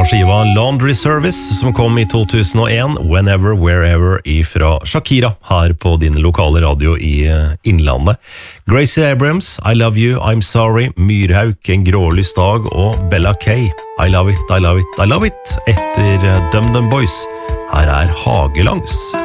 fra skiva Laundry Service, som kom i 2001, Whenever, Wherever, ifra Shakira, her på din lokale radio i Innlandet. Gracie Abrams, I Love You, I'm Sorry, Myrhauk, En grålys dag, og Bella K, I Love It, I Love It, I Love It, etter Dum Dum Boys. Her Hagelangs.